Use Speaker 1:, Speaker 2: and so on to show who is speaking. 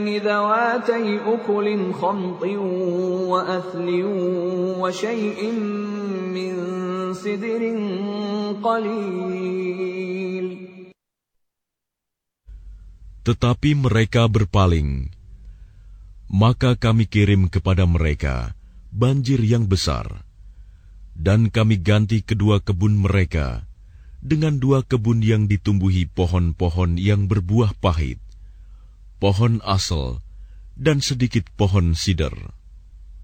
Speaker 1: ذواتي أكل خمط وأثل وشيء من سدر قليل.
Speaker 2: Tetapi mereka berpaling, maka kami kirim kepada mereka banjir yang besar, dan kami ganti kedua kebun mereka dengan dua kebun yang ditumbuhi pohon-pohon yang berbuah pahit, pohon asal, dan sedikit pohon sider.